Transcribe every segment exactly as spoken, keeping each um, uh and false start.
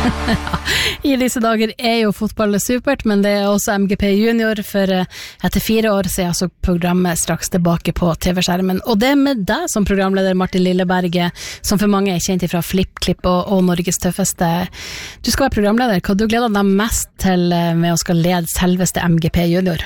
I disse dager er jo fotball supert, men det er også M G P Junior, for etter fire år så er altså programmet straks tilbake på T V-skjermen. Og det er med deg som programleder, Martin Lilleberget, som for mange er kjent fra FlippKlipp og, og Norges tøffeste. Du skal være programleder. Hva du gleder deg mest til med å skal lede selveste M G P Junior?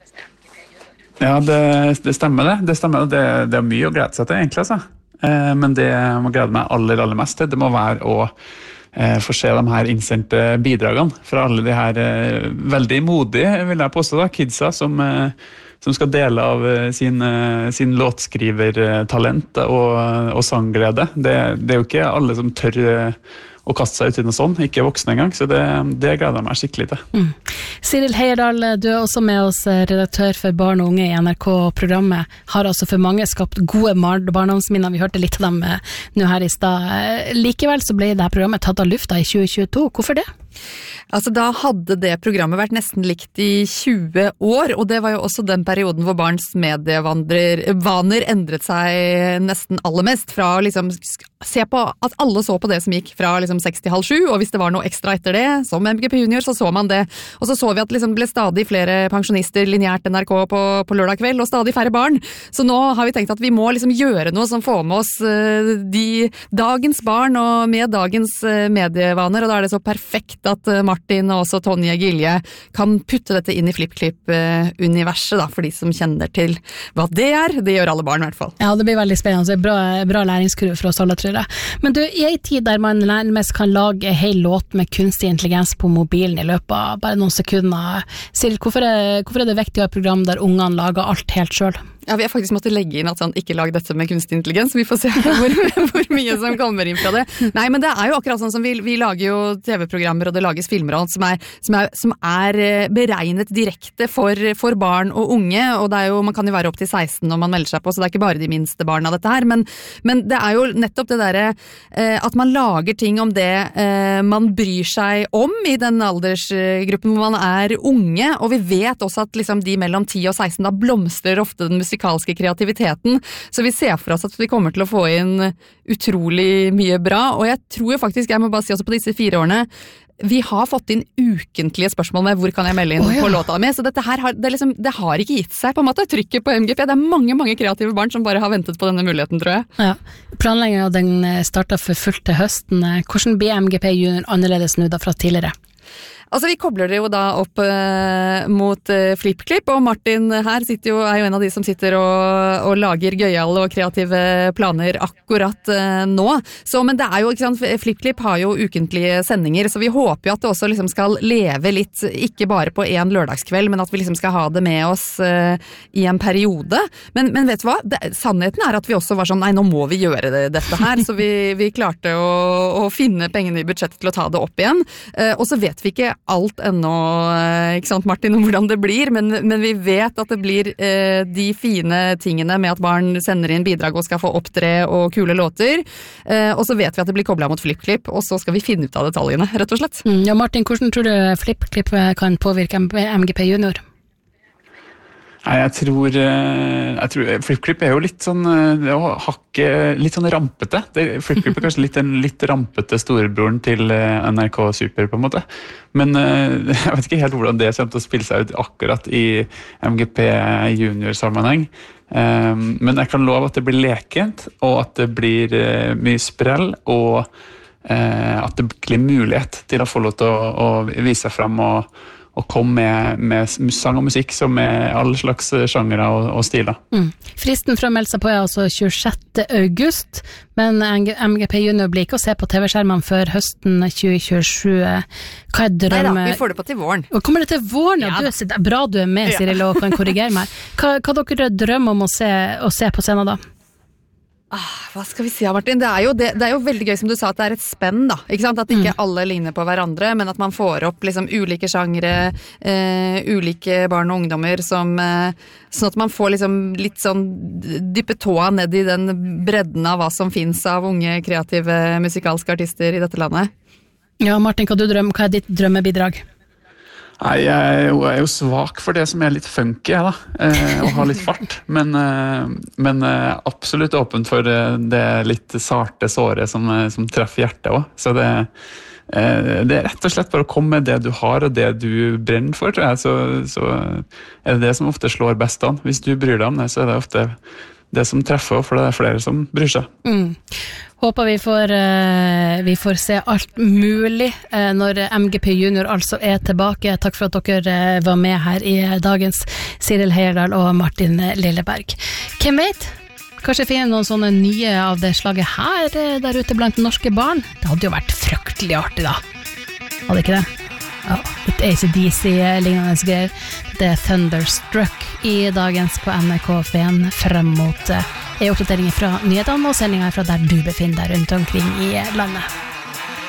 Ja, det, det stemmer det. Det stemmer det. Det er mye å glede seg til, egentlig, altså. Men det jeg må glede meg aller, aller mest til, det må være å eh, få se de her innsendte bidragene fra alle de her eh, veldig modige, vil jeg påstå da, kidsa som, eh, som skal dele av eh, sin, eh, sin låtskrivertalent og, og sangglede. Det, det er jo ikke alle som tør eh, å kaste seg ut i noe sånn, ikke voksne engang, så det, det gleder jeg meg skikkelig til. Mm. Cyril Heierdal, du er også med oss, redaktør for barn og unge i N R K-programmet, har altså for mange skapt gode barndomsminner, vi hørte litt av dem nå her i stad. Likevel så ble det her programmet tatt av lufta i tjue tjueto, hvorfor det? Altså da hadde det programmet vært nesten likt i tjue år, og det var jo også den perioden hvor barns medievaner endret seg nesten aller mest, fra å liksom se på at alle så på det som gikk fra liksom seks til halv sju, og hvis det var noe ekstra etter det, som M G P Junior, så så man det. Og så så vi at liksom det ble stadig flere pensjonister, lineært N R K på, på lørdag kveld, og stadig færre barn. Så nå har vi tenkt at vi må liksom gjøre noe som får med oss uh, de dagens barn, og med dagens uh, medievaner, og da er det så perfekt at Martin og også Tonje Gilje kan putte dette inn i FlippKlipp-universet, da, for de som kjenner til hva det er. Det gjør alle barn i hvert fall. Ja, det blir veldig spennende. Bra, bra læringskurve for oss alle, tror jeg. Men du, i en tid der man nærmest kan lage en hel låt med kunstig intelligens på mobilen i løpet av bare noen sekunder, Cyril, hvorfor er, hvorfor er det viktig å ha et program der ungene lager alt helt selv? Ja, vi har faktisk måttet legge inn at sånn, ikke lag dette med kunstig intelligens, vi får se hvor, hvor mye som kommer inn fra det. Nei, men det er jo akkurat sånn som vi, vi lager jo T V-programmer, og det lages filmer og alt som er, som er, som er beregnet direkte for, for barn og unge, og det er jo, man kan jo være opp til seksten når man melder seg på, så det er ikke bare de minste barna dette her, men, men det er jo nettopp det der eh, at man lager ting om det eh, man bryr seg om i den aldersgruppen hvor man er unge, og vi vet også at liksom, de mellom ti og seksten da blomstrer ofte den musikalske kreativiteten, så vi ser for oss at vi kommer til å få inn utrolig mye bra, og jeg tror jo faktisk, jeg må bare si også på disse fire årene, vi har fått inn ukentlige spørsmål med hvor kan jeg melde inn oh, ja. på låta med, så dette her har, det, liksom, det har ikke gitt seg på en måte, trykket på M G P, det er mange, mange kreative barn som bare har ventet på denne muligheten, tror jeg. Ja, planleggingen den startet for fullt til høsten. Hvordan blir M G P Junior annerledes nå da fra tidligere? Altså, vi kobler det jo da opp eh, mot eh, FlippKlipp, og Martin her sitter jo, er jo en av de som sitter og, og lager gøyale og kreative planer akkurat eh, nå. Så, men det er jo, ikke sant, FlippKlipp har jo ukentlige sendinger, så vi håper jo at det også liksom skal leve litt, ikke bare på en lørdagskveld, men at vi liksom skal ha det med oss eh, i en periode. Men, men vet du hva? Det, sannheten er at vi også var sånn, nei, nå må vi gjøre det, dette her, så vi, vi klarte å, å finne pengene i budsjettet til å ta det opp igjen. Eh, og så vet vi ikke alt ennå, ikke sant Martin, om hvordan det blir, men, men vi vet at det blir eh, de fine tingene med at barn sender inn bidrag og skal få opptre og kule låter, eh, og så vet vi at det blir koblet mot FlippKlipp, og så skal vi finne ut av detaljene, rett og slett. Mm, ja, Martin, hvordan tror du FlippKlipp kan påvirke M G P Junior? Nei, jeg tror, jeg tror FlippKlipp er jo litt sånn, det å hakke, litt sånn rampete. FlippKlipp er kanskje litt en litt rampete storebroren til N R K Super, på en måte. Men jeg vet ikke helt hvordan det kommer til å spille seg ut akkurat i M G P Junior-sammenheng. Men jeg kan love at det blir lekent, og at det blir mye sprell, og at det blir mulighet til å få lov til å, å vise seg frem og og komme med, med sang og musikk som er alle slags sjangere og, og stiler. Mm. Fristen for å melde seg på er altså tjuesjette august, men M G P Junior blir ikke å se på T V-skjermene før høsten tjue tjuesju. Hva er drømmen? Neida, vi får det på til våren. Og kommer det til våren? Ja, ja. Du, det er bra du er med, Cyril, og kan korrigere meg. Hva, hva dere drømmer om å se, å se på scenen da? Ah, hva skal vi si, Martin? Det er, jo, det, det er jo veldig gøy som du sa at det er et spenn da, ikke sant? At ikke mm. alle ligner på hverandre, men at man får opp liksom ulike sjangre, eh, ulike barn og ungdommer som, eh, sånn at man får liksom litt sånn dyppe tåa ned i den bredden av hva som finnes av unge, kreative, musikalske artister i dette landet. Ja, Martin, hva, du drømmer, hva er ditt drømmebidrag? Nei, jeg er, jo, jeg er jo svak for det som er litt funky, da, eh, og har litt fart, men, eh, men eh, absolutt åpen for det litt sarte såret som, som treffer hjertet også, så det, det er rett og slett bare å komme med det du har og det du brenner for, tror jeg, så, så er det det som ofte slår best an. Hvis du bryr deg om det, så er det ofte det som treffer, for det er flere som bryr seg. Mm. Håper vi får, uh, vi får se alt mulig uh, når M G P Junior altså er tilbake. Takk for at dere uh, var med her i dagens Siril Heierdal og Martin Lilleberg. Hvem vet? Kanskje finne noen sånne nye av det slaget her uh, der ute blant norske barn? Det hadde jo vært fryktelig artig da. Hadde ikke det? Ja, litt A C D C-lignende greier. Det er Thunderstruck i dagens på N R K P1 frem mot uh, oppdateringer fra nyhetene og sendinger fra der du befinner deg rundt omkring i landet.